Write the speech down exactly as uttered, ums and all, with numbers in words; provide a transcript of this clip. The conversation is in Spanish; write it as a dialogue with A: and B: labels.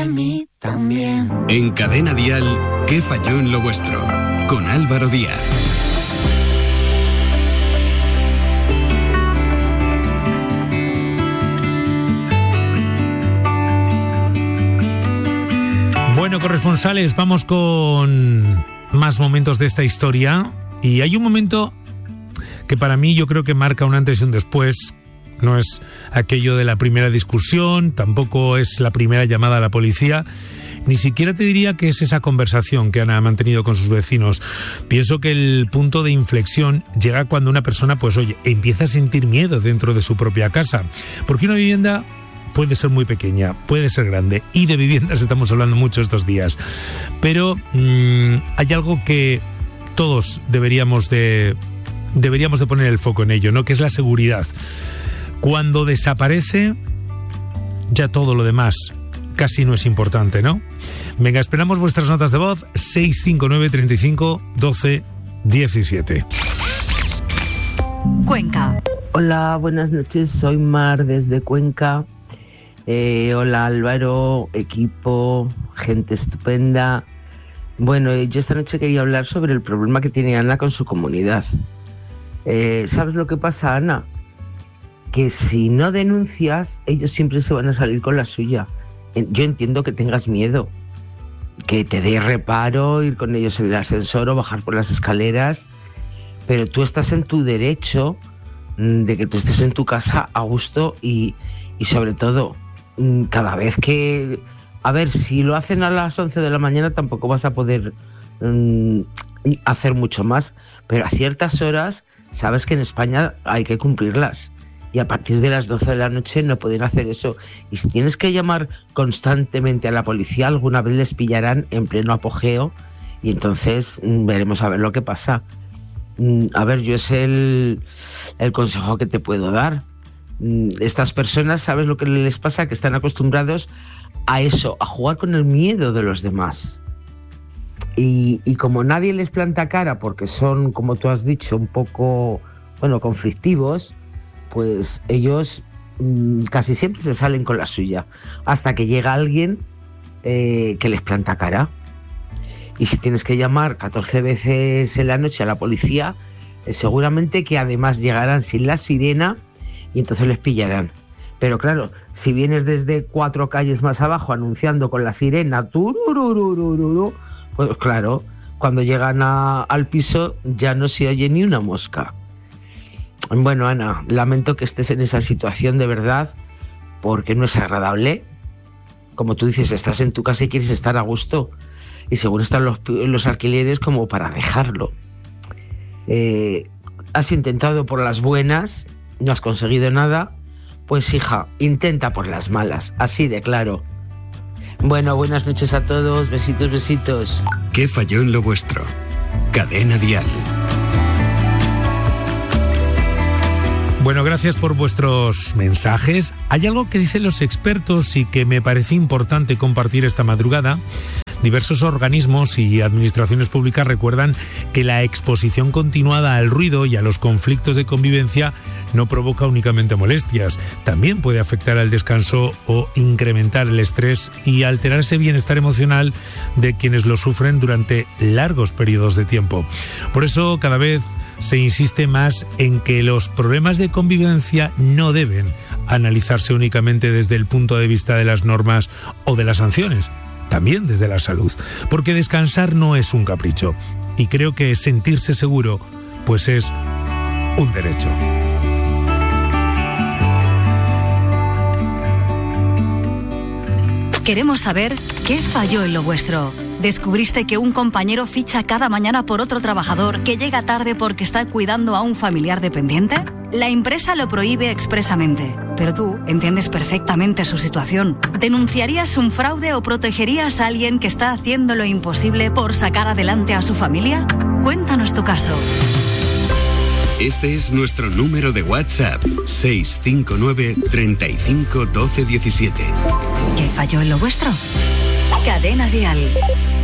A: de mí también.
B: En Cadena Dial, ¿qué falló en lo vuestro? Con Álvaro Díaz.
C: Bueno, corresponsales, vamos con más momentos de esta historia. Y hay un momento que para mí yo creo que marca un antes y un después. No es aquello de la primera discusión, tampoco es la primera llamada a la policía, ni siquiera te diría que es esa conversación que Ana ha mantenido con sus vecinos. Pienso que el punto de inflexión llega cuando una persona, pues oye, empieza a sentir miedo dentro de su propia casa. Porque una vivienda puede ser muy pequeña, puede ser grande, y de viviendas estamos hablando mucho estos días. Pero mmm, hay algo que todos deberíamos de, deberíamos de poner el foco en ello, ¿no? Que es la seguridad. Cuando desaparece, ya todo lo demás casi no es importante, ¿no? Venga, esperamos vuestras notas de voz. seis cinco nueve, treinta y cinco, doce, diecisiete.
D: Cuenca.
E: Hola, buenas noches, soy Mar desde Cuenca. Eh, hola Álvaro, equipo, gente estupenda. Bueno, yo esta noche quería hablar sobre el problema que tiene Ana con su comunidad. Eh, ¿Sabes lo que pasa, Ana? Que si no denuncias, ellos siempre se van a salir con la suya. Yo entiendo que tengas miedo, que te dé reparo ir con ellos en el ascensor o bajar por las escaleras, pero tú estás en tu derecho de que tú estés en tu casa a gusto y, y sobre todo, cada vez que... A ver, si lo hacen a las once de la mañana tampoco vas a poder um, hacer mucho más, pero a ciertas horas sabes que en España hay que cumplirlas. Y a partir de las doce de la noche no pueden hacer eso. Y si tienes que llamar constantemente a la policía, alguna vez les pillarán en pleno apogeo y entonces veremos a ver lo que pasa. A ver, yo es el, el consejo que te puedo dar. Estas personas, ¿sabes lo que les pasa? Que están acostumbrados a eso, a jugar con el miedo de los demás. Y, y como nadie les planta cara porque son, como tú has dicho, un poco, bueno, conflictivos, pues ellos mmm, casi siempre se salen con la suya, hasta que llega alguien eh, que les planta cara. Y si tienes que llamar catorce veces en la noche a la policía, eh, seguramente que además llegarán sin la sirena y entonces les pillarán. Pero claro, si vienes desde cuatro calles más abajo anunciando con la sirena, turururururu, pues claro, cuando llegan a, al piso ya no se oye ni una mosca. Bueno, Ana, lamento que estés en esa situación de verdad, porque no es agradable. Como tú dices, estás en tu casa y quieres estar a gusto, y según están los, los alquileres como para dejarlo. Eh, has intentado por las buenas, no has conseguido nada, pues hija, intenta por las malas, así de claro. Bueno, buenas noches a todos, besitos, besitos.
B: ¿Qué falló en lo vuestro? Cadena Dial.
C: Bueno, gracias por vuestros mensajes. Hay algo que dicen los expertos y que me parece importante compartir esta madrugada. Diversos organismos y administraciones públicas recuerdan que la exposición continuada al ruido y a los conflictos de convivencia no provoca únicamente molestias. También puede afectar al descanso o incrementar el estrés y alterar ese bienestar emocional de quienes lo sufren durante largos periodos de tiempo. Por eso, cada vez se insiste más en que los problemas de convivencia no deben analizarse únicamente desde el punto de vista de las normas o de las sanciones, también desde la salud, porque descansar no es un capricho y creo que sentirse seguro pues es un derecho.
D: Queremos saber qué falló en lo vuestro. ¿Descubriste que un compañero ficha cada mañana por otro trabajador que llega tarde porque está cuidando a un familiar dependiente? La empresa lo prohíbe expresamente, pero tú entiendes perfectamente su situación. ¿Denunciarías un fraude o protegerías a alguien que está haciendo lo imposible por sacar adelante a su familia? Cuéntanos tu caso.
B: Este es nuestro número de WhatsApp, seis cinco nueve, treinta y cinco, doce, diecisiete.
D: ¿Qué falló en lo vuestro? Cadena Dial.